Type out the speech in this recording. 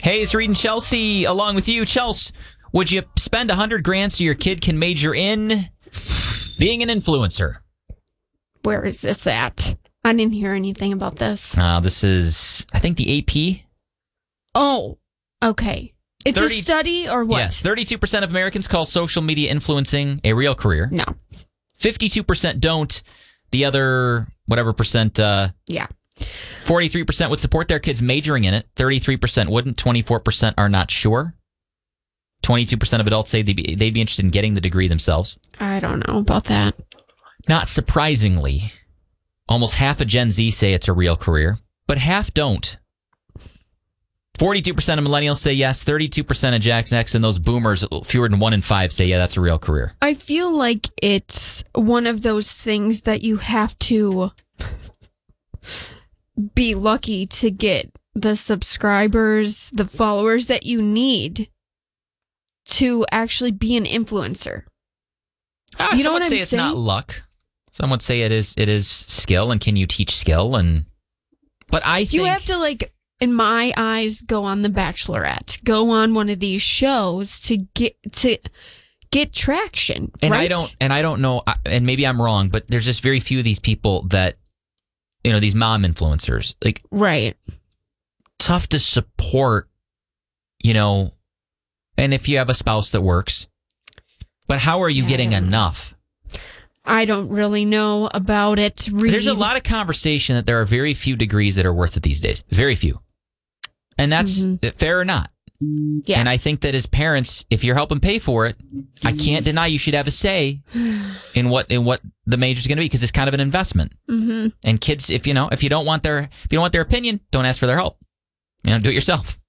Hey, it's Reed and Chelsea along with you. Chelsea, would you spend $100,000 so your kid can major in being an influencer? Where is this at? I didn't hear anything about this. This is, I think, the AP. Oh, okay. It's a study or what? Yes, 32% of Americans call social media influencing a real career. No. 52% don't. The other, whatever percent, yeah. 43% would support their kids majoring in it. 33% wouldn't. 24% are not sure. 22% of adults say they'd be interested in getting the degree themselves. I don't know about that. Not surprisingly, almost half of Gen Z say it's a real career, but half don't. 42% of millennials say yes. 32% of Gen X and those boomers, fewer than 1 in 5, say, yeah, that's a real career. I feel like it's one of those things that you have to be lucky to get the subscribers, the followers that you need to actually be an influencer. You know what I'm saying? It's not luck. Some would say it is skill, and can you teach skill? But I think you have to, like, in my eyes, go on The Bachelorette, go on one of these shows to get traction. And right? I don't know, and maybe I'm wrong, but there's just very few of these people that, you know, these mom influencers, like, right, tough to support, you know. And if you have a spouse that works, but how are you getting enough? I don't really know about it. Reed. There's a lot of conversation that there are very few degrees that are worth it these days. Very few. And that's fair or not. Yeah. And I think that as parents, if you're helping pay for it, I can't deny you should have a say in what the major is going to be, because it's kind of an investment. Mm-hmm. And kids, if you don't want their opinion, don't ask for their help. You know, do it yourself.